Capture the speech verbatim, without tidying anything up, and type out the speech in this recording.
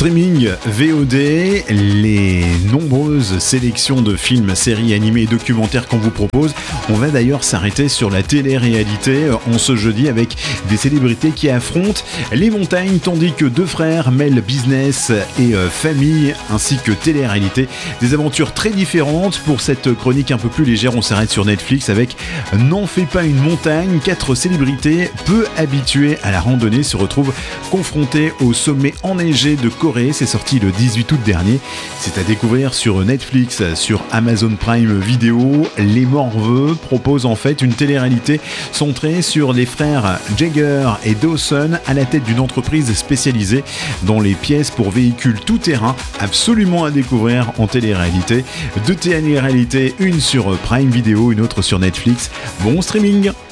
Streaming, V O D, les nombreuses sélections de films, séries animées et documentaires qu'on vous propose. On va d'ailleurs s'arrêter sur la télé-réalité en ce jeudi avec des célébrités qui affrontent les montagnes, tandis que deux frères mêlent business et euh, famille ainsi que télé-réalité. Des aventures très différentes. Pour cette chronique un peu plus légère, on s'arrête sur Netflix avec N'en fais pas une montagne. Quatre célébrités peu habituées à la randonnée se retrouvent confrontées au sommet enneigé de Corée. C'est sorti le dix-huit août dernier. C'est à découvrir sur Netflix, sur Amazon Prime Video. Les Morveux proposent en fait une télé-réalité centrée sur les frères Jagger et Dawson à la tête d'une entreprise spécialisée dans les pièces pour véhicules tout-terrain, absolument à découvrir en télé-réalité. Deux télé-réalités, une sur Prime Video, une autre sur Netflix. Bon streaming!